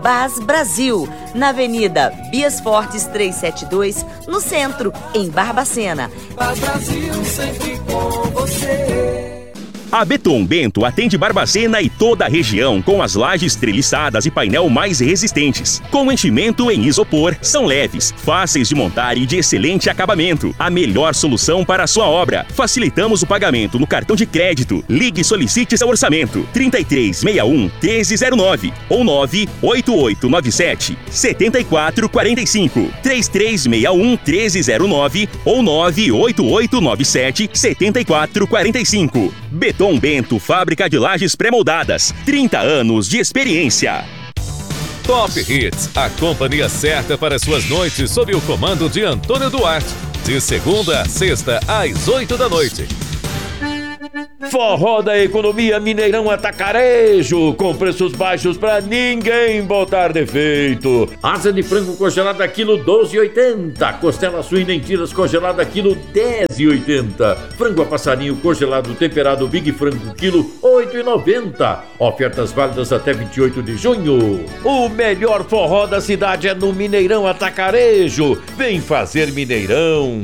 Bas Brasil, na Avenida Bias Fortes 372, no centro, em Barbacena. Bas Brasil, sempre com você. A Beton Bento atende Barbacena e toda a região com as lajes treliçadas e painel mais resistentes. Com enchimento em isopor, são leves, fáceis de montar e de excelente acabamento. A melhor solução para a sua obra. Facilitamos o pagamento no cartão de crédito. Ligue e solicite seu orçamento. 3361-1309 ou 98897 7445. 3361-1309 ou 98897 7445. Beton Bento, fábrica de lajes pré-moldadas. 30 anos de experiência. Top Hits, a companhia certa para suas noites sob o comando de Antônio Duarte. De segunda a sexta, às 8 da noite. Forró da Economia Mineirão Atacarejo, com preços baixos pra ninguém botar defeito. Asa de frango congelada quilo 12,80. Costela suína em tiras congelada quilo 10,80. Frango a passarinho congelado temperado Big Frango quilo 8,90. Ofertas válidas até 28 de junho. O melhor forró da cidade é no Mineirão Atacarejo. Vem fazer Mineirão.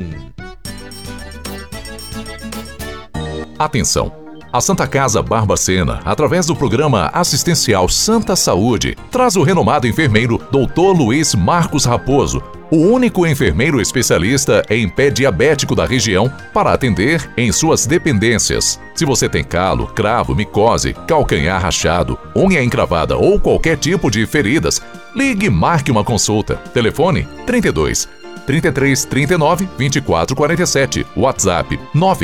Atenção! A Santa Casa Barbacena, através do programa assistencial Santa Saúde, traz o renomado enfermeiro Dr. Luiz Marcos Raposo, o único enfermeiro especialista em pé diabético da região, para atender em suas dependências. Se você tem calo, cravo, micose, calcanhar rachado, unha encravada ou qualquer tipo de feridas, ligue e marque uma consulta. Telefone 32 33 39 24 47, WhatsApp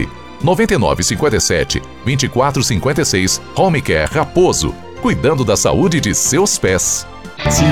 9957 2456. Home Care Raposo, cuidando da saúde de seus pés.